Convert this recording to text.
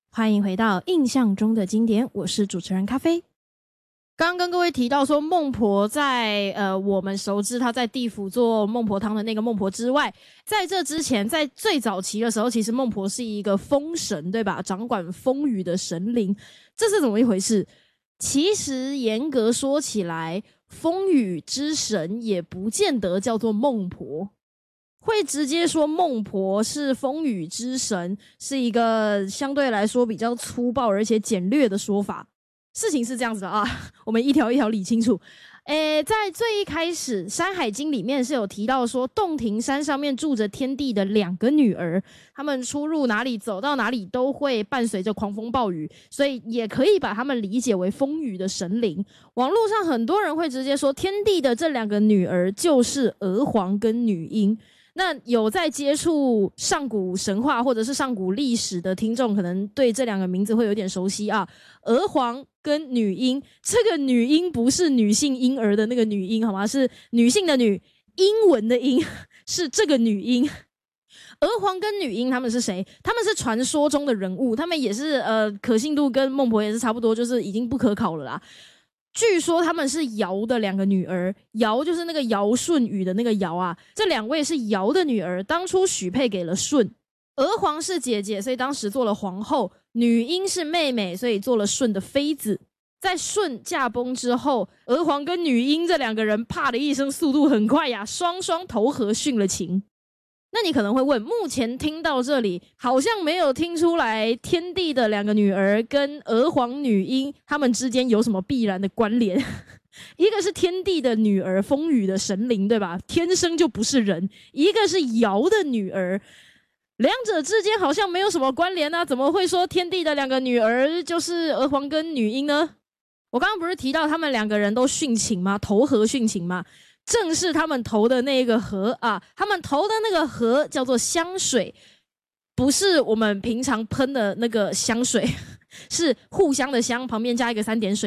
欢迎回到印象中的经典，我是主持人咖啡。刚刚跟各位提到说，孟婆在我们熟知她在地府做孟婆汤的那个孟婆之外，在这之前，在最早期的时候，其实孟婆是一个风神，对吧？掌管风雨的神灵，这是怎么一回事？其实严格说起来，风雨之神也不见得叫做孟婆。会直接说孟婆是风雨之神，是一个相对来说比较粗暴而且简略的说法。事情是这样子的啊，我们一条一条理清楚。在最一开始《山海经》里面是有提到说，洞庭山上面住着天帝的2个女儿，他们出入哪里走到哪里都会伴随着狂风暴雨，所以也可以把他们理解为风雨的神灵。网络上很多人会直接说，天帝的这2个女儿就是娥皇跟女英。那有在接触上古神话或者是上古历史的听众，可能对这2个名字会有点熟悉啊。娥皇跟女英，这个女英不是女性婴儿的那个女婴，好吗？是女性的女，英文的英，是这个女英。娥皇跟女英他们是谁？他们是传说中的人物，他们也是可信度跟孟婆也是差不多，就是已经不可考了啦。据说他们是尧的2个女儿，尧就是那个尧舜禹的那个尧啊，这2位是尧的女儿，当初许配给了舜。娥皇是姐姐，所以当时做了皇后；女英是妹妹，所以做了舜的妃子。在舜驾崩之后，娥皇跟女英这2个人啪的一声，速度很快呀，双双投河殉了情。那你可能会问，目前听到这里好像没有听出来天帝的2个女儿跟娥皇女英他们之间有什么必然的关联。一个是天帝的女儿，风雨的神灵，对吧？天生就不是人。一个是尧的女儿，两者之间好像没有什么关联啊，怎么会说天帝的2个女儿就是娥皇跟女英呢？我刚刚不是提到他们2个人都殉情吗？投河殉情吗？正是他们投的那个河啊，他们投的那个河叫做香水，不是我们平常喷的那个香水，是互相的香，旁边加一个3点水。